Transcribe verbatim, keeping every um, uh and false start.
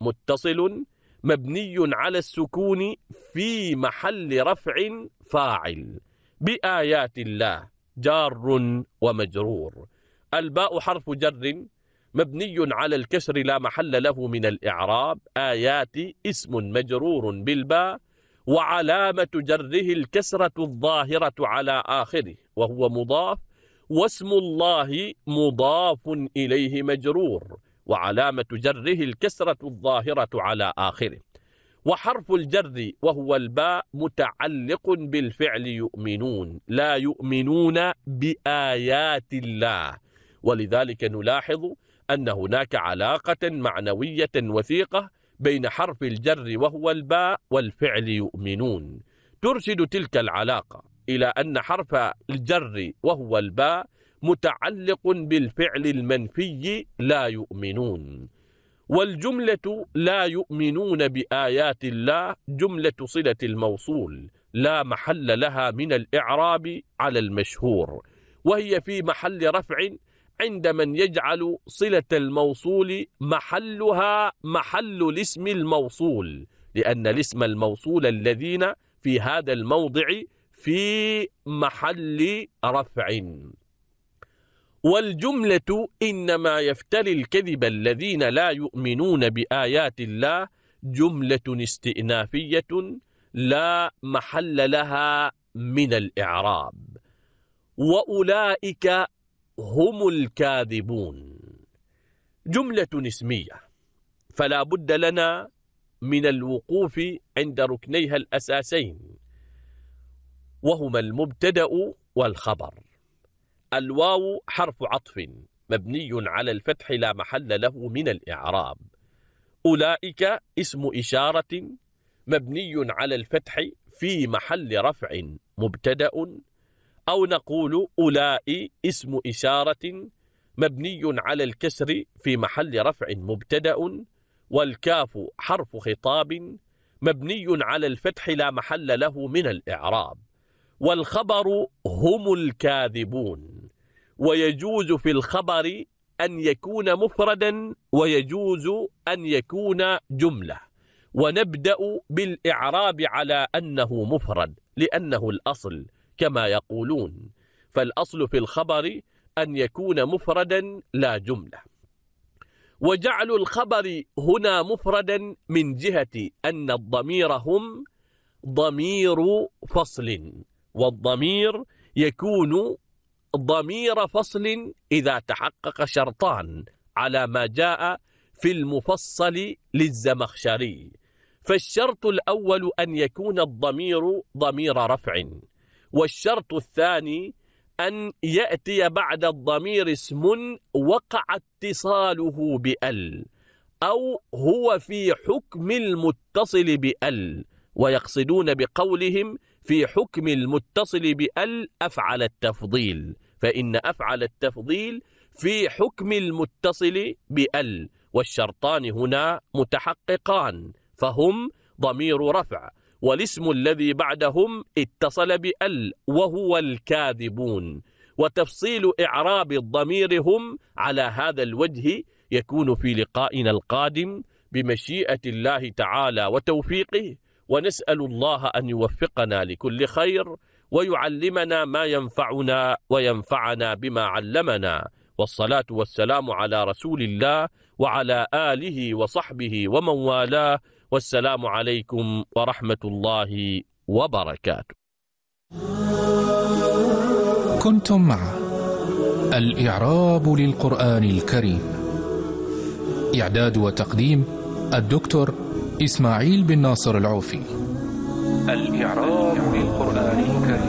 متصل مبني على السكون في محل رفع فاعل. بآيات الله جار ومجرور. الباء حرف جر مبني على الكسر لا محل له من الإعراب. آيات اسم مجرور بالباء وعلامة جره الكسرة الظاهرة على آخره وهو مضاف، واسم الله مضاف إليه مجرور وعلامة جره الكسرة الظاهرة على آخره. وحرف الجر وهو الباء متعلق بالفعل يؤمنون، لا يؤمنون بآيات الله، ولذلك نلاحظ أن هناك علاقة معنوية وثيقة بين حرف الجر وهو الباء والفعل يؤمنون. ترشد تلك العلاقة إلى أن حرف الجر وهو الباء متعلق بالفعل المنفي لا يؤمنون. والجملة لا يؤمنون بآيات الله جملة صلة الموصول لا محل لها من الإعراب على المشهور، وهي في محل رفع عند من يجعل صلة الموصول محلها محل الاسم الموصول، لأن الاسم الموصول الذين في هذا الموضع في محل رفع. والجملة إنما يفتري الكذب الذين لا يؤمنون بآيات الله جملة استئنافية لا محل لها من الإعراب. وأولئك هم الكاذبون جملة اسمية، فلا بد لنا من الوقوف عند ركنيها الأساسين وهما المبتدأ والخبر. الواو حرف عطف مبني على الفتح لا محل له من الإعراب. أولئك اسم إشارة مبني على الفتح في محل رفع مبتدأ، أو نقول أولئك اسم إشارة مبني على الكسر في محل رفع مبتدأ. والكاف حرف خطاب مبني على الفتح لا محل له من الإعراب. والخبر هم الكاذبون، ويجوز في الخبر أن يكون مفردا ويجوز أن يكون جملة، ونبدأ بالإعراب على أنه مفرد لأنه الأصل كما يقولون، فالأصل في الخبر أن يكون مفردا لا جملة. وجعل الخبر هنا مفردا من جهة أن الضمير هم ضمير فصل، والضمير يكون ضمير فصل إذا تحقق شرطان على ما جاء في المفصل للزمخشري. فالشرط الأول أن يكون الضمير ضمير رفع، والشرط الثاني أن يأتي بعد الضمير اسم وقع اتصاله بأل، أو هو في حكم المتصل بأل، ويقصدون بقولهم في حكم المتصل بأل أفعل التفضيل، فإن أفعل التفضيل في حكم المتصل بأل، والشرطان هنا متحققان، فهم ضمير رفع، والاسم الذي بعدهم اتصل بأل وهو الكاذبون. وتفصيل إعراب الضمير هم على هذا الوجه يكون في لقائنا القادم بمشيئة الله تعالى وتوفيقه، ونسأل الله أن يوفقنا لكل خير ويعلمنا ما ينفعنا وينفعنا بما علمنا. والصلاة والسلام على رسول الله وعلى آله وصحبه ومن والاه، والسلام عليكم ورحمة الله وبركاته. كنتم مع الإعراب للقرآن الكريم، إعداد وتقديم الدكتور إسماعيل بن ناصر العوفي. الإعراب للقرآن الكريم.